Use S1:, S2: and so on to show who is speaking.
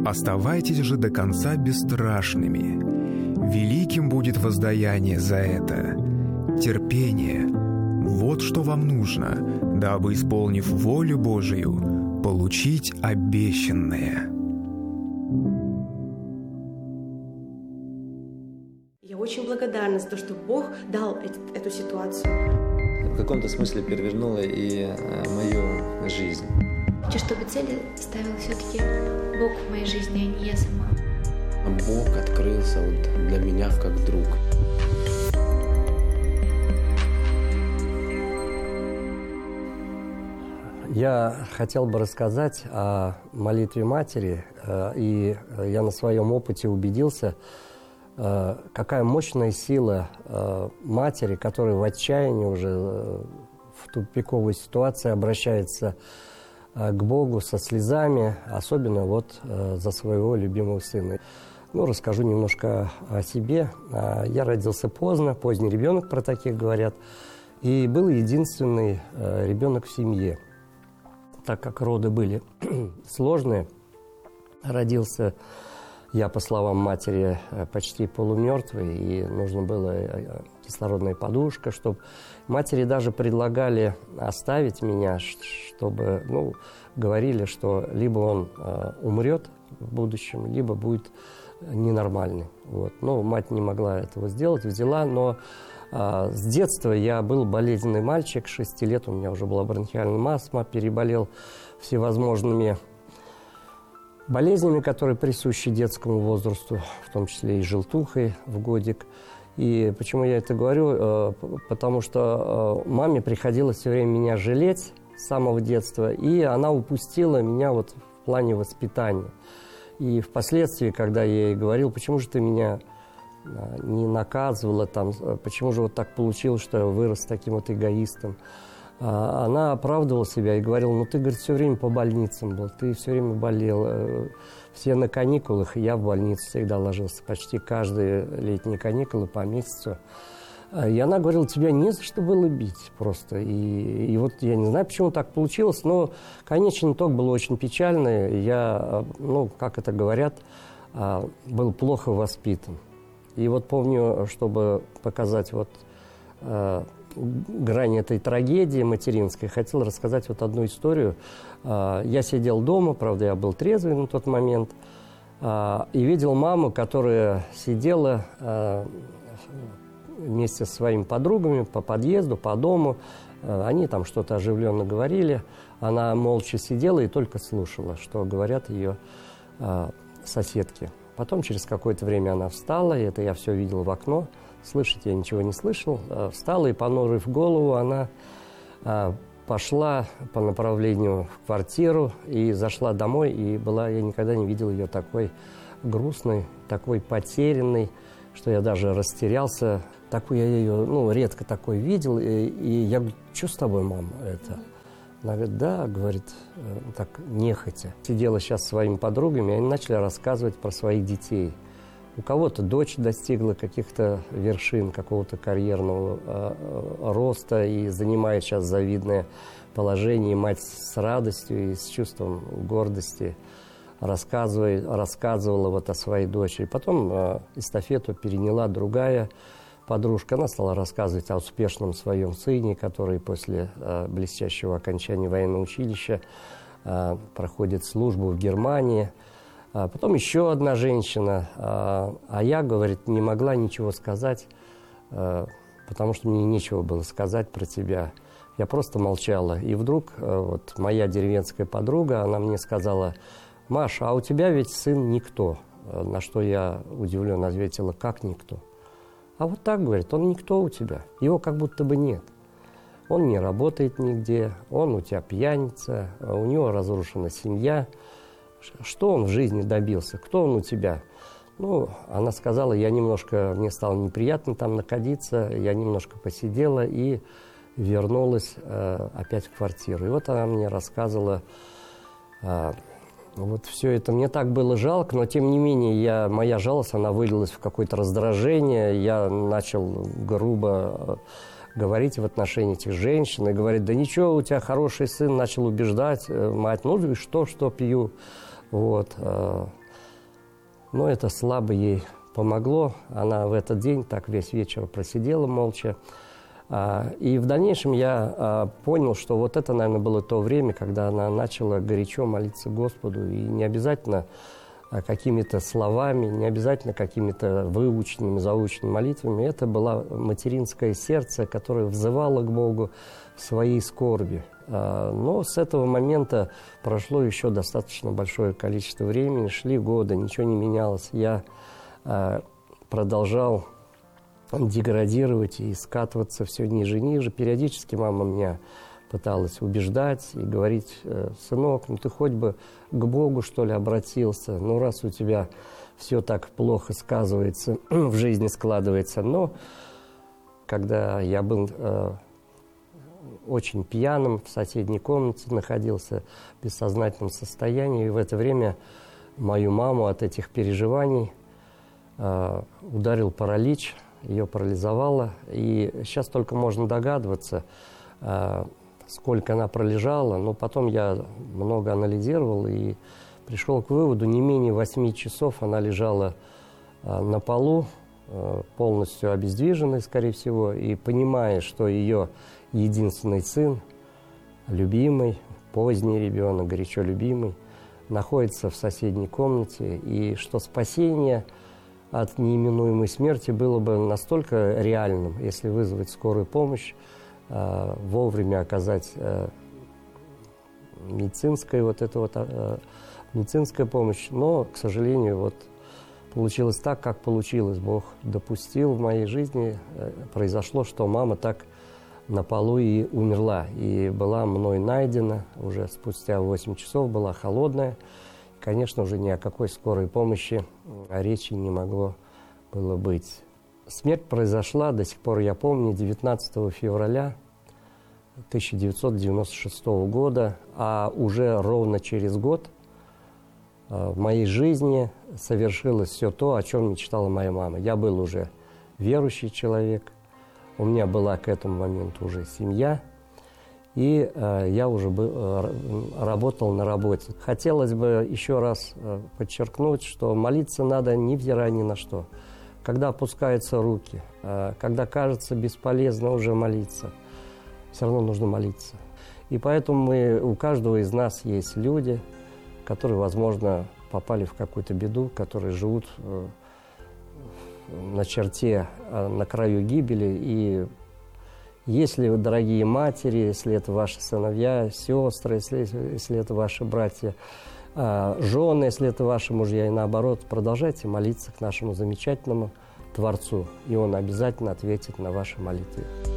S1: Оставайтесь же до конца бесстрашными. Великим будет воздаяние за это. Терпение – вот что вам нужно, дабы, исполнив волю Божию, получить обещанное.
S2: Я очень благодарна за то, что Бог дал эту ситуацию.
S3: В каком-то смысле перевернула и мою жизнь.
S4: Хочу, чтобы цели ставил все-таки Бог в моей жизни, а не я сама.
S3: Бог открылся вот для меня как друг.
S5: Я хотел бы рассказать о молитве матери, и я на своем опыте убедился, какая мощная сила матери, которая в отчаянии уже в тупиковой ситуации обращается к Богу со слезами, особенно вот за своего любимого сына. Ну, расскажу немножко о себе. Я родился поздно, поздний ребенок, про таких говорят, и был единственный ребенок в семье. Так как роды были сложные, родился я, по словам матери, почти полумертвый, и нужно было кислородная подушка, чтобы... Матери даже предлагали оставить меня, чтобы, ну, говорили, что либо он умрет в будущем, либо будет ненормальный. Вот. Но мать не могла этого сделать, взяла, но с детства я был болезненный мальчик, 6 лет у меня уже была бронхиальная астма, переболел всевозможными болезнями, которые присущи детскому возрасту, в том числе и желтухой в годик. И почему я это говорю? Потому что маме приходилось все время меня жалеть с самого детства, и она упустила меня вот в плане воспитания. И впоследствии, когда я ей говорил, почему же ты меня не наказывала, там, почему же вот так получилось, что я вырос таким вот эгоистом, она оправдывала себя и говорила, ну ты, говорит, все время по больницам был, ты все время болел, все на каникулах, и я в больницу всегда ложился, почти каждые летние каникулы по месяцу. И она говорила, тебя не за что было бить просто. И вот я не знаю, почему так получилось, но конечный итог был очень печальный. Я, ну, как это говорят, был плохо воспитан. И вот помню, чтобы показать вот грани этой трагедии материнской, хотел рассказать вот одну историю. Я сидел дома, правда, я был трезвый на тот момент, и видел маму, которая сидела вместе со своими подругами по подъезду, по дому. Они там что-то оживленно говорили. Она молча сидела и только слушала, что говорят ее соседки. Потом через какое-то время она встала, и это я все видел в окно. Слышать я ничего не слышал. Встала и, понурив голову, она пошла по направлению в квартиру и зашла домой. И я никогда не видел ее такой грустной, такой потерянной, что я даже растерялся. Такую я ее, ну, редко такой видел. И я говорю, что с тобой, мама, это? Она говорит, да, говорит, так нехотя. Сидела сейчас со своими подругами, и они начали рассказывать про своих детей. У кого-то дочь достигла каких-то вершин, какого-то карьерного роста и занимает сейчас завидное положение. И мать с радостью и с чувством гордости рассказывала вот о своей дочери. Потом эстафету переняла другая подружка. Она стала рассказывать о успешном своем сыне, который после блестящего окончания военного училища проходит службу в Германии. Потом еще одна женщина, а я, говорит, не могла ничего сказать, потому что мне нечего было сказать про тебя. Я просто молчала. И вдруг вот моя деревенская подруга, она мне сказала, Маша, а у тебя ведь сын никто. На что я удивленно ответила, как никто? А вот так, говорит, он никто у тебя, его как будто бы нет. Он не работает нигде, он у тебя пьяница, у него разрушена семья. Что он в жизни добился? Кто он у тебя? Ну, она сказала, мне стало неприятно там находиться, я немножко посидела и вернулась опять в квартиру. И вот она мне рассказывала вот все это. Мне так было жалко, но тем не менее моя жалость, она вылилась в какое-то раздражение. Я начал грубо говорить в отношении этих женщин и говорить, да ничего, у тебя хороший сын, начал убеждать мать, ну и что пью. Вот. Но это слабо ей помогло. Она в этот день так весь вечер просидела молча. И в дальнейшем я понял, что вот это, наверное, было то время, когда она начала горячо молиться Господу. И не обязательно какими-то словами, не обязательно какими-то выученными, заученными молитвами. Это было материнское сердце, которое взывало к Богу в своей скорби. Но с этого момента прошло еще достаточно большое количество времени, шли годы, ничего не менялось. Я продолжал деградировать и скатываться все ниже и ниже. Периодически мама меня пыталась убеждать и говорить: сынок, ну ты хоть бы к Богу, что ли, обратился, ну раз у тебя все так плохо сказывается, в жизни складывается. Но когда я был очень пьяным, в соседней комнате находился в бессознательном состоянии, и в это время мою маму от этих переживаний ударил паралич, ее парализовало. И сейчас только можно догадываться, сколько она пролежала. Но потом я много анализировал и пришел к выводу: не менее 8 часов она лежала на полу, полностью обездвиженной, скорее всего, и понимая, что ее единственный сын, любимый, поздний ребенок, горячо любимый, находится в соседней комнате, и что спасение от неименуемой смерти было бы настолько реальным, если вызвать скорую помощь, вовремя оказать медицинская помощь. Но, к сожалению, вот получилось так, как получилось. Бог допустил в моей жизни, произошло, что мама так на полу и умерла. И была мной найдена уже спустя 8 часов, была холодная. Конечно, уже ни о какой скорой помощи речи не могло было быть. Смерть произошла, до сих пор я помню, 19 февраля 1996 года, а уже ровно через год в моей жизни совершилось все то, о чем мечтала моя мама. Я был уже верующий человек, у меня была к этому моменту уже семья, и я уже работал на работе. Хотелось бы еще раз подчеркнуть, что молиться надо невзирая ни на что. Когда опускаются руки, когда кажется бесполезно уже молиться, все равно нужно молиться. И поэтому у каждого из нас есть люди, которые, возможно, попали в какую-то беду, которые живут на черте, на краю гибели. И если, дорогие матери, если это ваши сыновья, сестры, если это ваши братья, жены, если это ваши мужья, и наоборот, продолжайте молиться к нашему замечательному Творцу, и Он обязательно ответит на ваши молитвы.